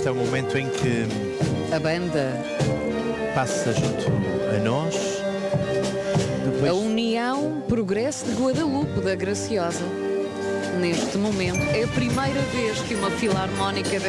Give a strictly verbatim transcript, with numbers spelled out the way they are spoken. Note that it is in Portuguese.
este é o momento em que A banda, passa junto a nós. Depois... a União Progresso de Guadalupe da Graciosa. Neste momento é a primeira vez que uma filarmónica